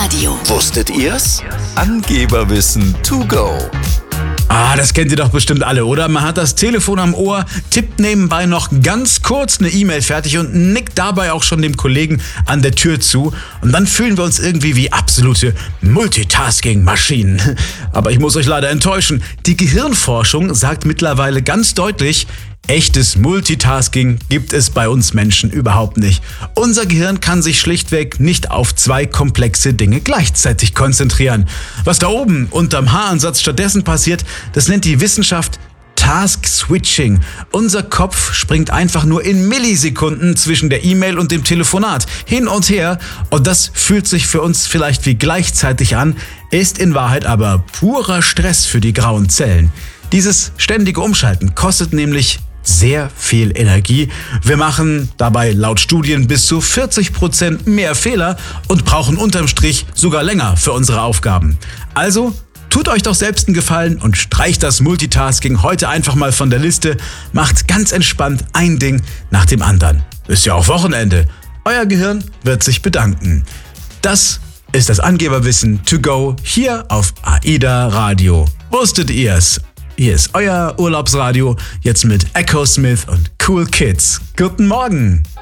Radio. Wusstet ihr's? Angeberwissen to go. Das kennt ihr doch bestimmt alle, oder? Man hat das Telefon am Ohr, tippt nebenbei noch ganz kurz eine E-Mail fertig und nickt dabei auch schon dem Kollegen an der Tür zu. Und dann fühlen wir uns irgendwie wie absolute Multitasking-Maschinen. Aber ich muss euch leider enttäuschen. Die Gehirnforschung sagt mittlerweile ganz deutlich, echtes Multitasking gibt es bei uns Menschen überhaupt nicht. Unser Gehirn kann sich schlichtweg nicht auf zwei komplexe Dinge gleichzeitig konzentrieren. Was da oben unterm Haaransatz stattdessen passiert, das nennt die Wissenschaft Task Switching. Unser Kopf springt einfach nur in Millisekunden zwischen der E-Mail und dem Telefonat hin und her, und das fühlt sich für uns vielleicht wie gleichzeitig an, ist in Wahrheit aber purer Stress für die grauen Zellen. Dieses ständige Umschalten kostet nämlich sehr viel Energie. Wir machen dabei laut Studien bis zu 40% mehr Fehler und brauchen unterm Strich sogar länger für unsere Aufgaben. Also tut euch doch selbst einen Gefallen und streicht das Multitasking heute einfach mal von der Liste. Macht ganz entspannt ein Ding nach dem anderen. Ist ja auch Wochenende. Euer Gehirn wird sich bedanken. Das ist das Angeberwissen to go hier auf AIDA Radio. Wusstet ihr's? Hier ist euer Urlaubsradio, jetzt mit Echo Smith und Cool Kids. Guten Morgen!